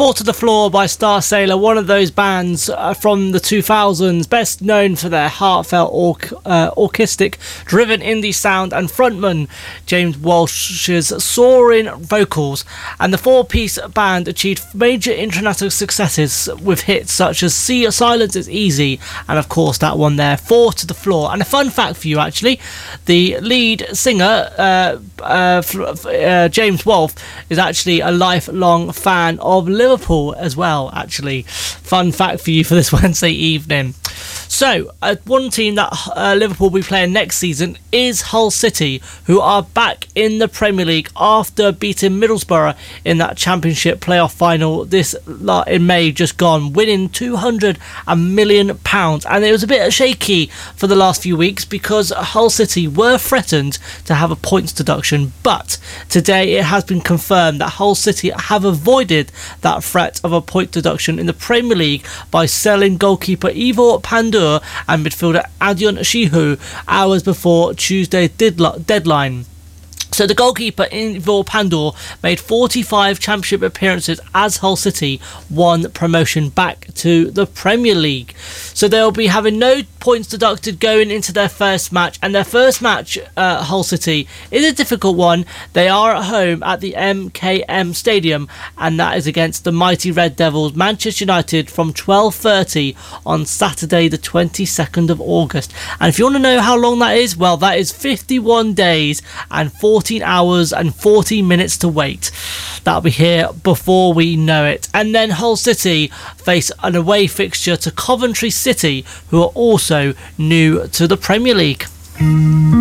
Four to the Floor by Star Sailor, one of those bands from the 2000s, best known for their heartfelt orchestral driven indie sound and frontman James Walsh's soaring vocals. And the four-piece band achieved major international successes with hits such as Silence is Easy and of course that one there, Four to the Floor. And a fun fact for you actually, the lead singer James Wolfe is actually a lifelong fan of Liverpool as well, actually. Fun fact for you for this Wednesday evening. So, one team that Liverpool will be playing next season is Hull City, who are back in the Premier League after beating Middlesbrough in that Championship playoff final this in May just gone, winning £200 million. And it was a bit shaky for the last few weeks because Hull City were threatened to have a points deduction, but today it has been confirmed that Hull City have avoided that threat of a point deduction in the Premier League by selling goalkeeper Ivor Pandur and midfielder Adyon Shehu hours before Tuesday's deadline. So the goalkeeper Ivor Pandur made 45 Championship appearances as Hull City won promotion back to the Premier League. So they'll be having no points deducted going into their first match. And their first match, Hull City, is a difficult one. They are at home at the MKM Stadium, and that is against the mighty Red Devils, Manchester United, from 12:30 on Saturday the 22nd of August. And if you want to know how long that is, well, that is 51 days and 14 hours and 40 minutes to wait. That'll be here before we know it. And then Hull City face an away fixture to Coventry City, who are also new to the Premier League.